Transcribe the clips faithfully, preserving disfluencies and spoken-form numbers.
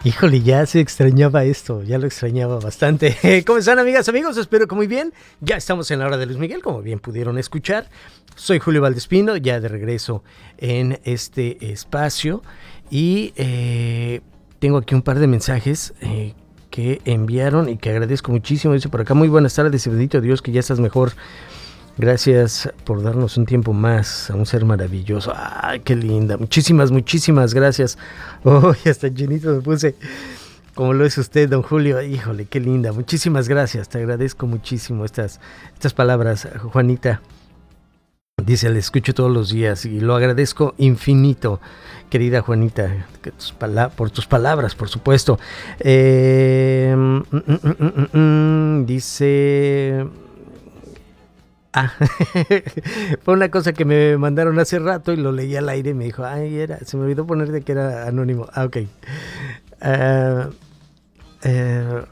Híjole, ya se extrañaba esto, ya lo extrañaba bastante. ¿Cómo están, amigas, amigos? Espero que muy bien. Ya estamos en la hora de Luis Miguel, como bien pudieron escuchar. Soy Julio Valdespino, ya de regreso en este espacio. Y eh, tengo aquí un par de mensajes eh, que enviaron y que agradezco muchísimo. Dice por acá, muy buenas tardes, bendito Dios que ya estás mejor. Gracias por darnos un tiempo más a un ser maravilloso. ¡Ay, qué linda! Muchísimas, muchísimas gracias. ¡Oh, hasta llenito me puse! Como lo es usted, don Julio. Híjole, qué linda. Muchísimas gracias. Te agradezco muchísimo estas, estas palabras, Juanita. Dice, le escucho todos los días y lo agradezco infinito, querida Juanita, que tus pala- por tus palabras, por supuesto. Eh, mm, mm, mm, mm, mm, dice... Ah, fue una cosa que me mandaron hace rato y lo leí al aire y me dijo, ay, era, se me olvidó poner de que era anónimo. Ah, ok. Uh, uh,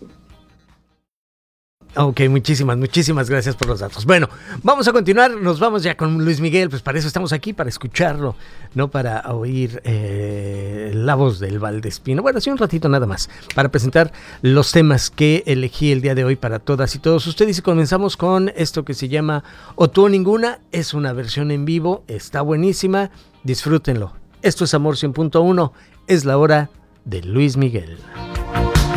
Ok, muchísimas, muchísimas gracias por los datos. Bueno, vamos a continuar, nos vamos ya con Luis Miguel, pues para eso estamos aquí, para escucharlo, no para oír eh, la voz del Valdespino. Bueno, sí, un ratito nada más, para presentar los temas que elegí el día de hoy para todas y todos ustedes. Y comenzamos con esto que se llama O Tú o Ninguna, es una versión en vivo, está buenísima, disfrútenlo. Esto es Amor cien punto uno, es la hora de Luis Miguel.